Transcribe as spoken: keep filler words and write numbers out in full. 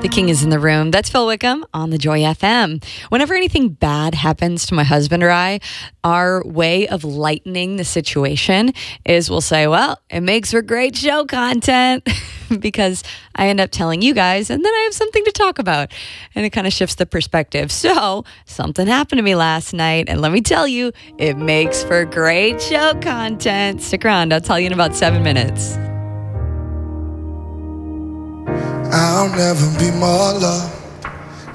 The king is in the room. That's Phil Wickham on the Joy F M. Whenever anything bad happens to my husband or I, our way of lightening the situation is we'll say, well, it makes for great show content because I end up telling you guys and then I have something to talk about. And it kind of shifts the perspective. So something happened to me last night. And let me tell you, it makes for great show content. Stick around. I'll tell you in about seven minutes. I'll never be more loved